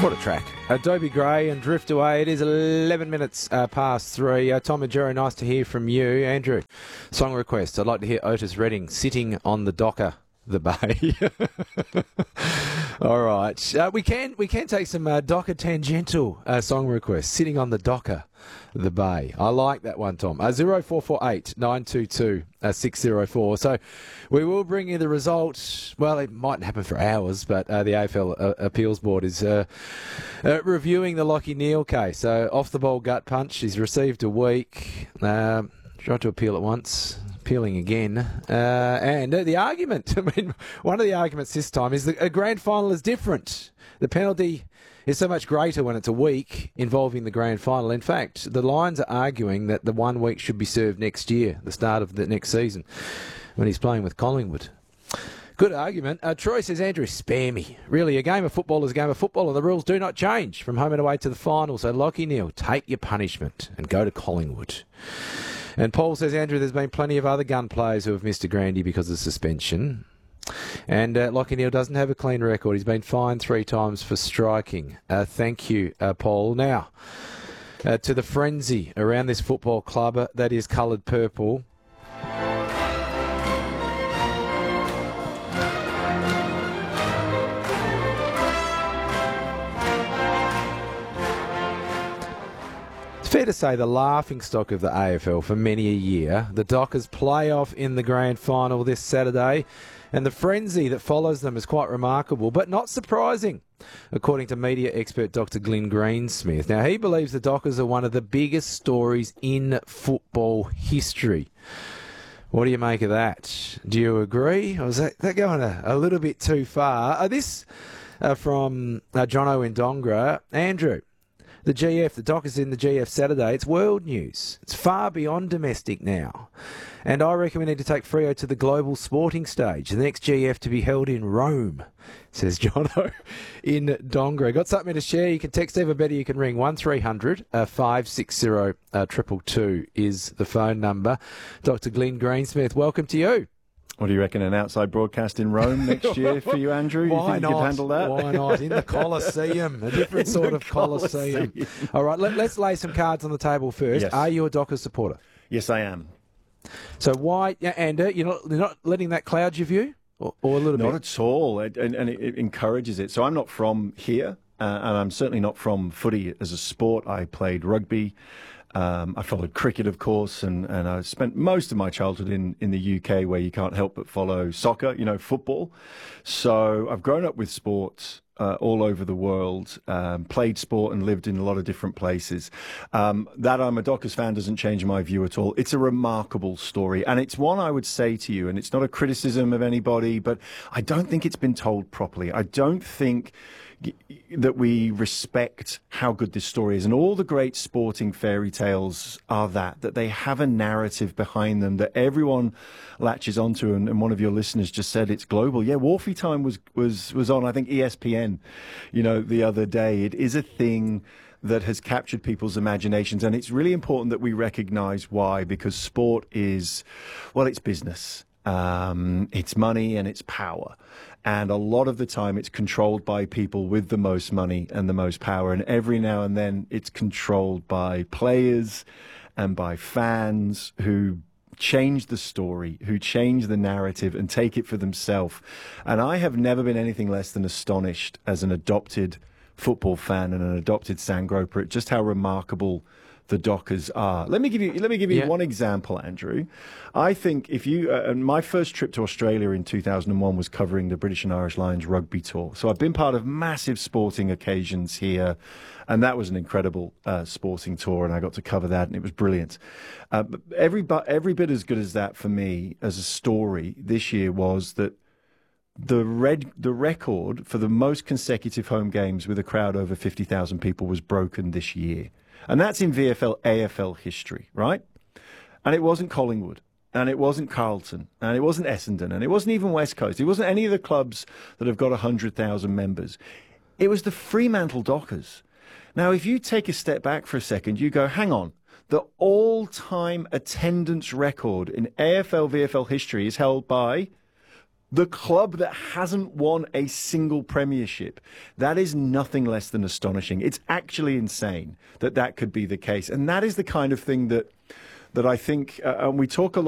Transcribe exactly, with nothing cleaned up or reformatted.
What a track. Adobe Gray and Drift Away. It is eleven minutes uh, past three. Uh, Tom and Jerry, nice to hear from you. Andrew, song request. I'd like to hear Otis Redding, Sitting on the Docker, the Bay. All right. Uh, we can we can take some uh, Docker tangential uh, song requests. Sitting on the Docker, the Bay. I like that one, Tom. Uh, zero four four eight nine two two six zero four. So we will bring you the result. Well, it mightn't happen for hours, but uh, the A F L uh, Appeals Board is uh, uh, reviewing the Lachie Neale case. So off the ball gut punch. He's received a week. Uh, tried to appeal it once. Appealing again. Uh, and uh, the argument, I mean, one of the arguments this time is that a grand final is different. The penalty is so much greater when it's a week involving the grand final. In fact, the Lions are arguing that the one week should be served next year, the start of the next season, when he's playing with Collingwood. Good argument. Uh, Troy says, Andrew, spare me. Really, a game of football is a game of football, and the rules do not change from home and away to the final. So, Lachie Neale, take your punishment and go to Collingwood. And Paul says, Andrew, there's been plenty of other gun players who have missed a grandie because of suspension. And uh, Lachie Neale doesn't have a clean record. He's been fined three times for striking. Uh, thank you, uh, Paul. Now, uh, to the frenzy around this football club uh, that is coloured purple. Fair to say the laughingstock of the A F L for many a year, the Dockers playoff in the grand final this Saturday, and the frenzy that follows them is quite remarkable, but not surprising, according to media expert Doctor Glenn Greensmith. Now, he believes the Dockers are one of the biggest stories in football history. What do you make of that? Do you agree? Or is that, that going a, a little bit too far? Uh, this uh, from uh, Jono in Dongra. Andrew. The G F, the Dockers in the G F Saturday, it's world news. It's far beyond domestic now. And I reckon we need to take Freo to the global sporting stage. The next G F to be held in Rome, says Jono in Dongra. Got something to share? You can text, even better, you can ring one three hundred five six zero two two two is the phone number. Doctor Glenn Greensmith, welcome to you. What do you reckon, an outside broadcast in Rome next year for you, Andrew? Why you think not? you could handle that? Why not? In the Colosseum, a different In sort the of Colosseum. Colosseum. All right, let, let's lay some cards on the table first. Yes. Are you a Dockers supporter? Yes, I am. So why, yeah, and uh, you're, not, you're not letting that cloud your view? Or, or a little Not bit? at all, and, and it, it encourages it. So I'm not from here, uh, and I'm certainly not from footy as a sport. I played rugby. Um, I followed cricket, of course, and, and I spent most of my childhood in, in the U K, where you can't help but follow soccer, you know, football. So I've grown up with sports uh, all over the world, um, played sport and lived in a lot of different places. Um, that I'm a Dockers fan doesn't change my view at all. It's a remarkable story, and it's one I would say to you, and it's not a criticism of anybody, but I don't think it's been told properly. I don't think that we respect how good this story is. And all the great sporting fairy tales are that, that they have a narrative behind them that everyone latches onto. And, and one of your listeners just said it's global. Yeah, Wharfie Time was, was, was on, I think, E S P N, you know, the other day. It is a thing that has captured people's imaginations. And it's really important that we recognize why, because sport is, well, it's business. Um, it's money and it's power. And a lot of the time it's controlled by people with the most money and the most power. And every now and then it's controlled by players and by fans who change the story, who change the narrative and take it for themselves. And I have never been anything less than astonished as an adopted football fan and an adopted Sandgroper at just how remarkable the Dockers are. Let me give you let me give you yeah. one example, Andrew. I think if you uh, and my first trip to Australia in two thousand one was covering the British and Irish Lions rugby tour. So I've been part of massive sporting occasions here, and that was an incredible uh, sporting tour, and I got to cover that, and it was brilliant. Uh, but every every bit as good as that for me as a story this year was that the red the record for the most consecutive home games with a crowd over fifty thousand people was broken this year. And that's in V F L, A F L history, right? And it wasn't Collingwood, and it wasn't Carlton, and it wasn't Essendon, and it wasn't even West Coast. It wasn't any of the clubs that have got one hundred thousand members. It was the Fremantle Dockers. Now, if you take a step back for a second, you go, hang on, the all-time attendance record in A F L, V F L history is held by The club that hasn't won a single premiership. That is nothing less than astonishing. It's actually insane that that could be the case. And that is the kind of thing that that I think, uh, and we talk a lot